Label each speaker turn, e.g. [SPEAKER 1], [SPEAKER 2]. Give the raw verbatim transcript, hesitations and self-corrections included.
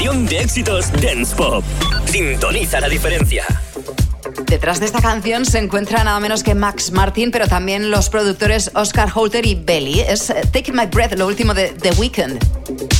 [SPEAKER 1] selección de éxitos Dance Pop. Sintoniza la diferencia.
[SPEAKER 2] Detrás de esta canción se encuentra nada menos que Max Martin, pero también los productores Oscar Holter y Belly. Es Take My Breath, lo último de The Weeknd.